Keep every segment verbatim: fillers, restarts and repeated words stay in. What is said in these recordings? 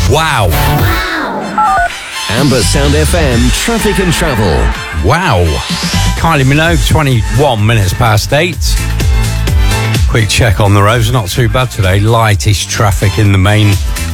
Wow. Amber Sound F M Traffic and Travel. Wow. Kylie Minogue, twenty-one minutes past eight. Quick check on the roads, not too bad today. Lightest traffic in the main.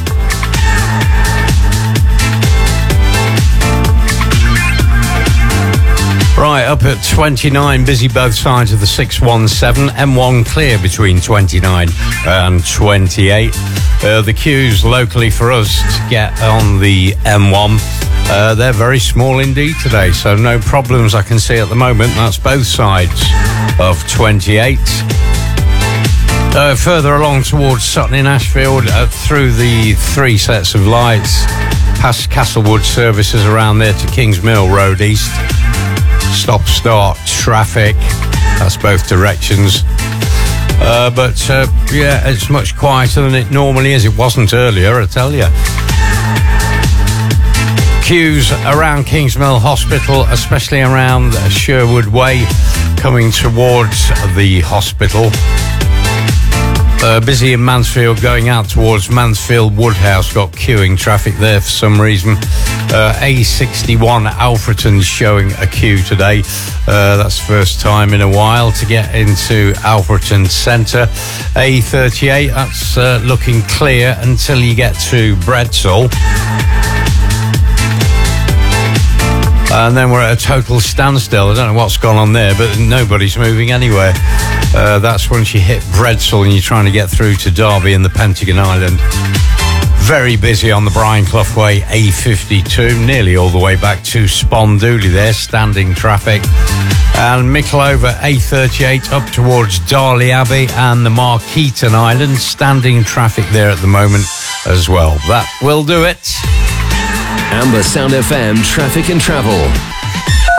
Right, up at twenty-nine, busy both sides of the six one seven. M one clear between twenty-nine and twenty-eight. Uh, the queues locally for us to get on the M one, uh, they're very small indeed today, so no problems I can see at the moment. That's both sides of twenty-eight. Uh, further along towards Sutton in Ashfield, uh, through the three sets of lights, past Castlewood services around there to Kingsmill Road East. Stop-start traffic, that's both directions. Uh, but, uh, yeah, it's much quieter than it normally is. It wasn't earlier, I tell you. Queues around Kingsmill Hospital, especially around Sherwood Way, coming towards the hospital. Uh, busy in Mansfield, going out towards Mansfield Woodhouse, got queuing traffic there for some reason. Uh, A sixty-one Alfreton's showing a queue today. Uh, that's the first time in a while to get into Alfreton Centre. A thirty-eight, that's uh, looking clear until you get to Bredsall. And then we're at a total standstill. I don't know what's gone on there, but nobody's moving anywhere. Uh, that's once you hit Bredsall and you're trying to get through to Derby and the Pentagon Island. Very busy on the Brian Clough Way A fifty-two, nearly all the way back to Spondooley there, standing traffic. And Mickleover A thirty-eight up towards Darley Abbey and the Markeaton Island, standing traffic there at the moment as well. That will do it. Amber Sound F M Traffic and Travel.